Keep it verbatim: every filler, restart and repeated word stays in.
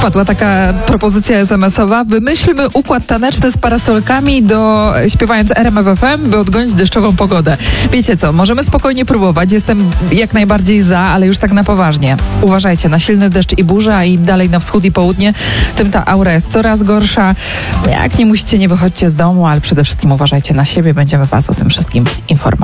Wpadła taka propozycja es em esowa. Wymyślmy układ taneczny z parasolkami do śpiewając R M F F M, by odgonić deszczową pogodę. Wiecie co, możemy spokojnie próbować. Jestem jak najbardziej za, ale już tak na poważnie. Uważajcie na silny deszcz i burza, a im dalej na wschód i południe, tym ta aura jest coraz gorsza. Jak nie musicie, nie wychodźcie z domu, ale przede wszystkim uważajcie na siebie. Będziemy was o tym wszystkim informować.